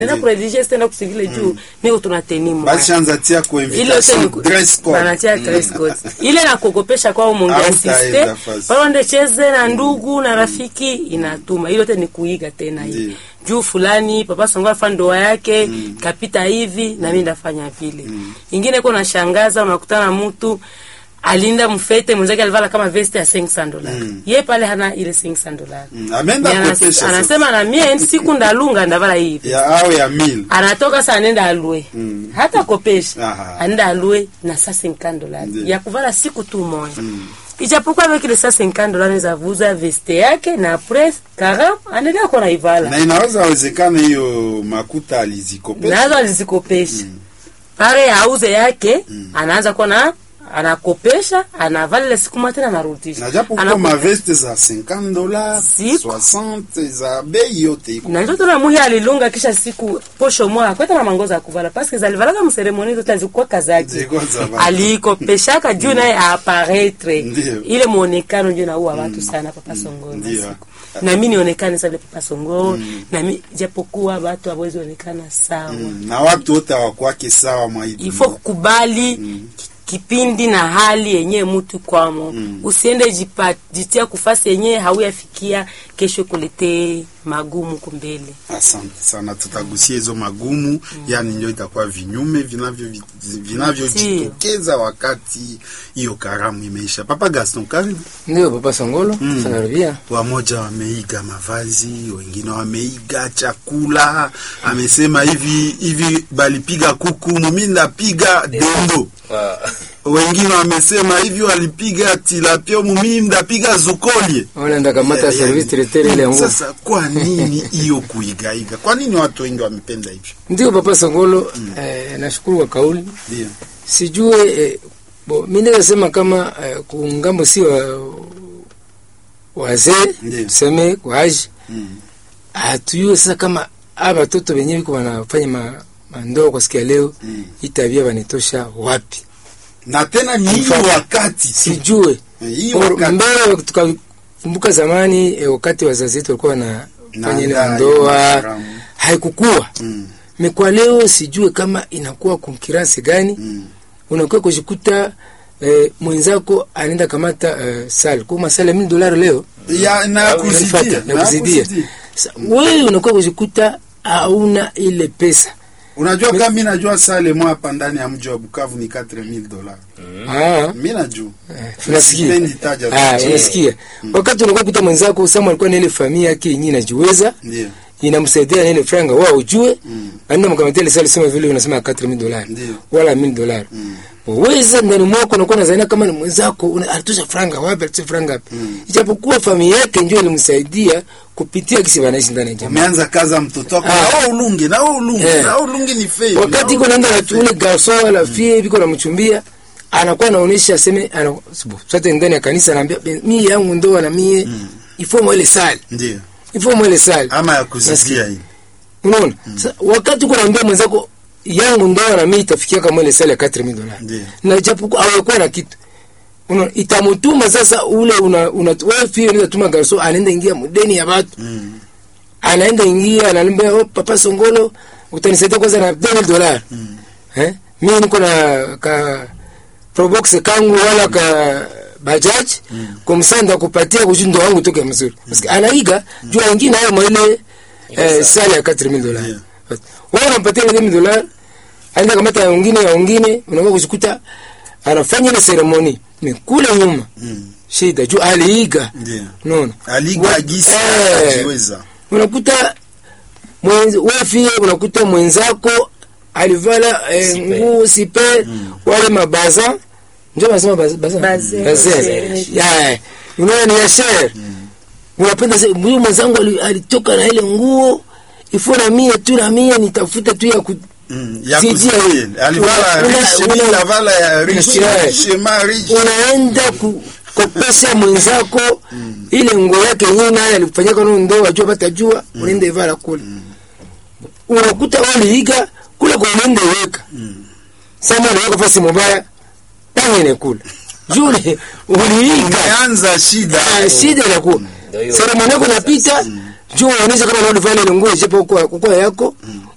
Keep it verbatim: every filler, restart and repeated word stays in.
na kuredige tena kusigile juu niko tunatenimu basi anza tia kwa invitation dress code banatia dress code ile na kukopesha kwa umongia assiste pale cheze na ndugu na rafiki inatuma ile yote ni kuiga tena hii juu fulani papa Songo afanya ndoa yake mm. kapita hivi na mimi ndafanya vile mm. ingine kuna shangaza unakutana mtu alinda mfete mwenzake alivala kama veste ya cinq cents dollars mm. yeye pale hana ile cinq cents dollars mm. amenda kupesha anasema na mie siku ndalunga ndavala hivi ya au ya mil anatoka sana nenda alwe mm. hata kopesha anaenda alwe na saa cinquante dollars ya kuvala siku tu moja mm. ijapokuwa avec les cent cinquante dollars za vuza veste yake na press karam anaenda kwa naivala na inaweza wezekana hiyo makuta alizikopesha nazo alizikopesha mm. pale auze yake mm. anaanza kwa na anakopesha anavala siku moja na narudisha na japo kwa maveste za cinquante dollars soixante za bei yote iko na ndio muhi alilunga kisha siku posho moja kwenda na mangoza kuvala parce que zalivala kama ceremony zote zilikuwa kazaki alikopesha juu naye apparaître ile muonekano ndio na huwa watu sana papa Songo na mimi nionekane sababu papa Songo mm. na mimi japokuwa watu hawezi onekana sawa mm. na watu wote hawakwake sawa mwaidi ifo kukubali mm. kipindi na hali yenyewe mtu kwamo mm. usiende jipa, jitia kufasi yenyewe hauyafikia kesho kulete magumu kumbele. Asante sana, tutagusia hizo magumu mm. yani ndio itakuwa vinyume vinavyo vinavyo jitokeza wakati hiyo karamu imeisha. Papa Gaston karibu. Ndio Papa Songolo mm. sana rubia. Wamoja wameiga mavazi, wengine wameiga chakula. Amesema hivi hivi balipiga kuku, mimi ndapiga dendo. Wengine wamesema hivi walipiga tilapia, mimi ndapiga zokolie. Wala ndakamata yeah, service traiteur ile yangu. Sasa kwa nini hiyo kuigaiga? Kwa nini watu wengi wamependa hivyo? Ndio Papa Songolo mm. eh, nashukuru kwa kauli. Ndio. Sijue eh, bo mimi nasema kama eh, kuungambo si wa wazee tuseme kwa aji. Mm. Atuyue sasa kama aba watoto wenyewe wiko wanafanya ma, mandoo kwa sikia leo mm. itabia wanitosha wapi? Na tena ni hiyo wakati sijue. Hiyo wakati mbele tukakumbuka zamani eh, wakati wazazi wetu walikuwa na fanya ile ndoa haikukua. Mm. Mekwa leo sijue kama inakuwa konkurence gani. Mm. Unakuwa kujikuta eh, mwenzako anaenda kamata eh, sal kwa masala mia dollars leo ya na kuzidia na kuzidia. Wewe unakuwa kujikuta hauna ile pesa. Unajua kama mimi najua sale mwa hapa ndani ya mji wa Bukavu ni quatre mille dollars. Ah, mimi najua. Unasikia? Ah, unasikia. Wakati unakuwa kuta mwenzako Samuel alikuwa na ile familia yake yenyewe inajiweza. Ndio. Inamsaidia na ile franga wao ujue. Anaenda mkamtia ile sale sema vile unasema quatre mille dollars. Wala mille dollars. Wewe ndani mwako unakuwa unazaina kama ni mwenzako anatusha franga wapi anatusha franga wapi. Ijapokuwa familia yake ndio ilimsaidia kupitia kisi wanaishi ndani ya jamaa. Umeanza kaza mtoto wako na wewe ulunge na wewe ulunge yeah. na wewe ulunge ni fake. Wakati iko naenda na tule garçon wala fille biko na mchumbia anakuwa anaonesha aseme ana sote ndani ya kanisa anaambia mimi yangu ndoa na mimi mm. ifomo ile sali. Ndio. Ifomo ile sali. Ama ya kuzidia hii. Unaona? Mm. Wakati uko naambia mwenzako yangu ndoa na mimi itafikia kama ile sali ya quatre mille dollars. Na japokuwa hawakuwa na kitu. Unaona itamutuma sasa ule una, una wewe pia unaweza tuma garso anaenda ingia mdeni ya watu. Mm. Anaenda ingia ananiambia oh, Papa Songolo utanisaidia kwanza na deux mille dollars. Mm. Eh? Mimi niko na ka probox kangu wala ka bajaj mm. kumsanda kupatia kujindo wangu toke mzuri. Mm. Parce anaiga mm. jua wengine hao mwele eh, sala ya quatre mille dollars. Yeah. Wao wanampatia deux mille dollars. Aenda kamata wengine ya wengine unakuwa kushikuta anafanya ile ceremony ni kule nyuma mm. shida juu aliiga ndio unaona aliiga gisa akiweza unakuta mwenzo wewe unakuta mwenzako alivala eh, nguo sipe mm. wale mabaza ndio nasema baza baza ya unaona ni share mm. unapenda huyu mwenzangu alitoka na ile nguo ifuna mia tu na mia nitafuta tu ya ku Mm, ya kusikia alivala riche la vala ya riche shema riche unaenda kukopesha mwenzako mm. ile nguo yake yenyewe naye alifanyaka no ndoa ajua batajua mm. unaenda ivala kule mm. unakuta wale iga kule kwa unaenda weka mm. sama anaweka fasi mbaya tangene kule jule uliiga anza shida ah, shida na kwa mm. sasa mwanako napita mm. jua unaonyesha kama unavala ile nguo japo kwa kwa yako mm.